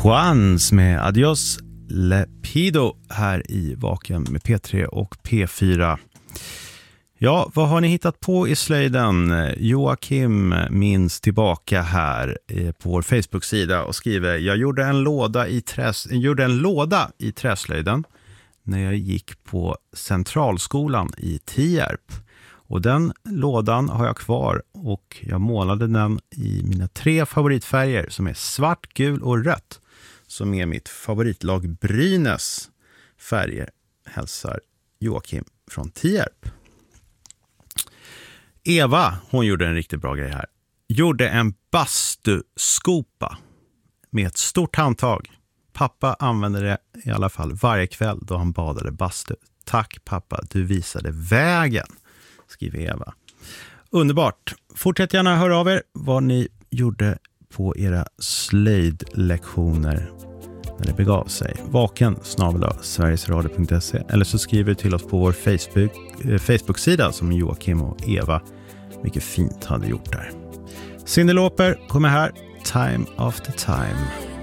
Juans med Adios Lepido här i Vaken med P3 och P4. Ja, vad har ni hittat på i slöjden? Joakim minns tillbaka här på vår Facebook-sida och skriver: jag gjorde en låda i träslöjden när jag gick på Centralskolan i Tierp. Och den lådan har jag kvar och jag målade den i mina 3 favoritfärger som är svart, gul och rött. Som är mitt favoritlag Brynäs färger, hälsar Joakim från Tierp. Eva, hon gjorde en riktigt bra grej här. Gjorde en bastuskopa med ett stort handtag. Pappa använde det i alla fall varje kväll då han badade bastu. Tack pappa, du visade vägen, skriver Eva. Underbart. Fortsätt gärna höra av er vad ni gjorde på era slöjdlektioner när det begav sig. vaken@sverigesradio.se eller så skriver till oss på vår Facebook-sida som Joakim och Eva mycket fint hade gjort där. Cyndi Lauper kommer här, Time After Time.